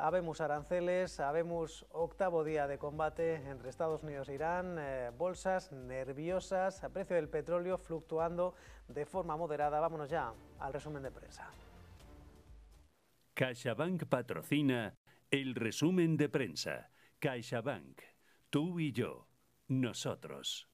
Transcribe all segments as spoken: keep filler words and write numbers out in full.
habemos aranceles, habemos octavo día de combate entre Estados Unidos e Irán, eh, bolsas nerviosas, precio del petróleo fluctuando de forma moderada. Vámonos ya al resumen de prensa. CaixaBank patrocina el resumen de prensa. CaixaBank, tú y yo, nosotros.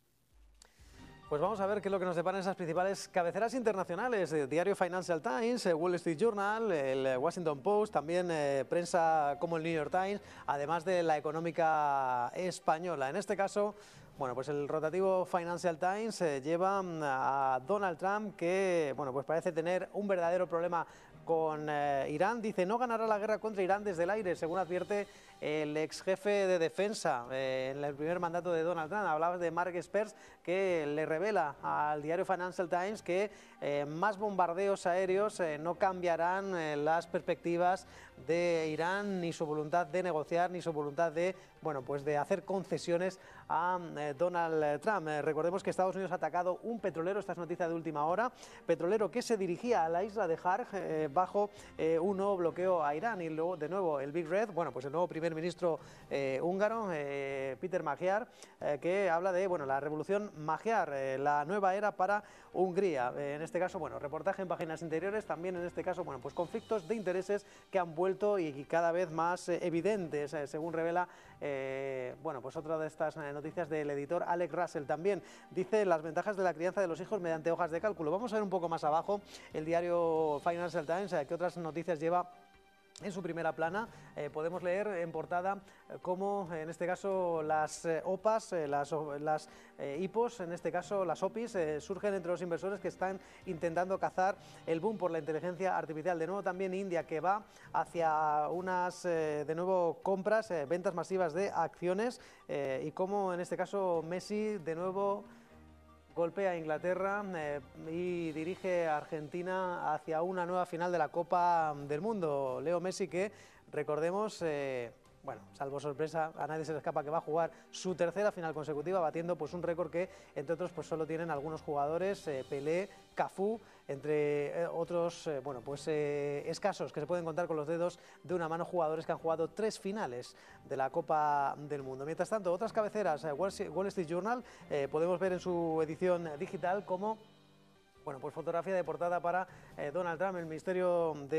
Pues vamos a ver qué es lo que nos deparan esas principales cabeceras internacionales, el diario Financial Times, el Wall Street Journal, el Washington Post, también eh, prensa como el New York Times, además de la económica española. En este caso, bueno, pues el rotativo Financial Times eh, lleva a Donald Trump, que bueno, pues parece tener un verdadero problema con eh, Irán. Dice, no ganará la guerra contra Irán desde el aire, según advierte el ex jefe de defensa eh, en el primer mandato de Donald Trump. Hablaba de Mark Spers, que le revela al diario Financial Times que eh, más bombardeos aéreos eh, no cambiarán eh, las perspectivas de Irán, ni su voluntad de negociar, ni su voluntad de, bueno, pues de hacer concesiones a eh, Donald Trump. Eh, recordemos que Estados Unidos ha atacado un petrolero, esta es noticia de última hora, petrolero que se dirigía a la isla de Har eh, bajo eh, un nuevo bloqueo a Irán. Y luego, de nuevo, el Big Red, bueno, pues el nuevo primer ministro eh, húngaro, eh, Peter Magyar, eh, que habla de, bueno, la revolución Magyar, eh, la nueva era para Hungría. Eh, en este caso, bueno, reportaje en páginas interiores, también en este caso, bueno, pues conflictos de intereses que han vuelto y cada vez más eh, evidentes, eh, según revela, eh, bueno, pues otra de estas eh, noticias del editor Alex Russell. También dice las ventajas de la crianza de los hijos mediante hojas de cálculo. Vamos a ver un poco más abajo el diario Financial Times, eh, que otras noticias lleva en su primera plana. Eh, podemos leer en portada eh, cómo, en este caso, las eh, O P As, eh, las, las eh, I P Os, en este caso las O P Is, eh, surgen entre los inversores que están intentando cazar el boom por la inteligencia artificial. De nuevo también India, que va hacia unas, eh, de nuevo, compras, eh, ventas masivas de acciones, eh, y cómo, en este caso, Messi, de nuevo, golpea a Inglaterra eh, y dirige a Argentina hacia una nueva final de la Copa del Mundo. Leo Messi, que recordemos, eh, bueno, salvo sorpresa, a nadie se le escapa que va a jugar su tercera final consecutiva, batiendo pues un récord que, entre otros, pues solo tienen algunos jugadores, eh, Pelé, Cafú, entre eh, otros, eh, bueno, pues eh, escasos, que se pueden contar con los dedos de una mano, jugadores que han jugado tres finales de la Copa del Mundo. Mientras tanto, otras cabeceras, eh, Wall Street Journal, eh, podemos ver en su edición digital cómo, bueno, pues fotografía de portada para eh, Donald Trump, el misterio del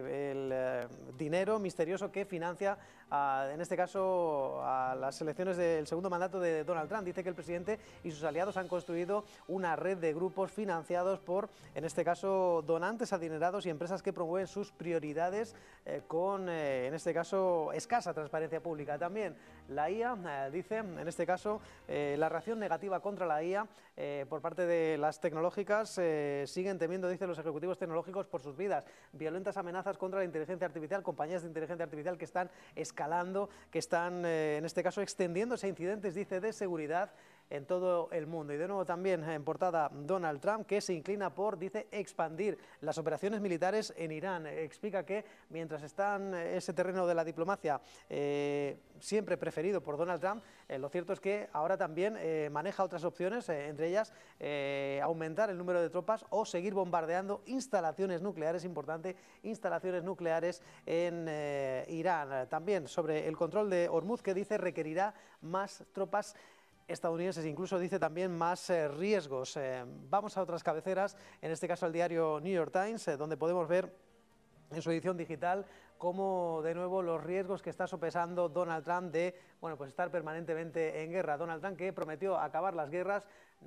eh, dinero misterioso que financia, a, en este caso, a las elecciones del segundo mandato de Donald Trump. Dice que el presidente y sus aliados han construido una red de grupos financiados por, en este caso, donantes adinerados y empresas que promueven sus prioridades eh, con, eh, en este caso, escasa transparencia pública. También la I A, eh, dice, en este caso, eh, la reacción negativa contra la I A eh, por parte de las tecnológicas, eh, Eh, siguen temiendo, dicen los ejecutivos tecnológicos, por sus vidas. Violentas amenazas contra la inteligencia artificial, compañías de inteligencia artificial que están escalando, que están, eh, en este caso, extendiéndose a incidentes, dice, de seguridad en todo el mundo. Y de nuevo también en portada Donald Trump, que se inclina por, dice, expandir las operaciones militares en Irán. Explica que mientras está en ese terreno de la diplomacia eh, siempre preferido por Donald Trump, eh, lo cierto es que ahora también eh, maneja otras opciones, eh, entre ellas eh, aumentar el número de tropas o seguir bombardeando instalaciones nucleares, importante, instalaciones nucleares en eh, Irán. También sobre el control de Hormuz, que dice requerirá más tropas estadounidenses, incluso dice también más eh, riesgos. Eh, vamos a otras cabeceras, en este caso al diario New York Times, eh, donde podemos ver en su edición digital cómo, de nuevo, los riesgos que está sopesando Donald Trump de, bueno, pues estar permanentemente en guerra. Donald Trump, que prometió acabar las guerras,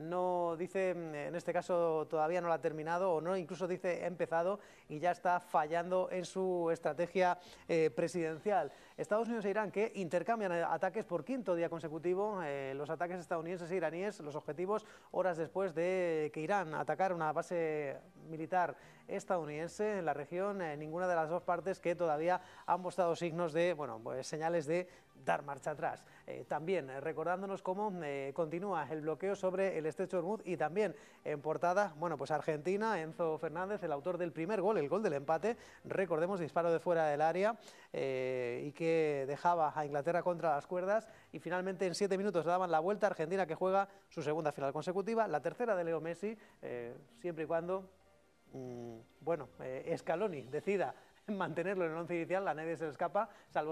no dice, en este caso todavía no la ha terminado, o no, incluso dice ha empezado, y ya está fallando en su estrategia eh, presidencial. Estados Unidos e Irán, que intercambian ataques por quinto día consecutivo, eh, los ataques estadounidenses e iraníes, los objetivos horas después de que Irán atacara una base militar estadounidense en la región. Eh, ninguna de las dos partes que todavía han mostrado signos de, bueno, pues señales de dar marcha atrás. Eh, también eh, recordándonos cómo eh, continúa el bloqueo sobre el estrecho de Hormuz, y también en portada, bueno, pues Argentina, Enzo Fernández, el autor del primer gol, el gol del empate, recordemos, disparo de fuera del área, eh, y que dejaba a Inglaterra contra las cuerdas, y finalmente en siete minutos daban la vuelta. Argentina, que juega su segunda final consecutiva, la tercera de Leo Messi, eh, siempre y cuando, mmm, bueno, eh, Scaloni decida mantenerlo en el once inicial, a nadie se le escapa, salvo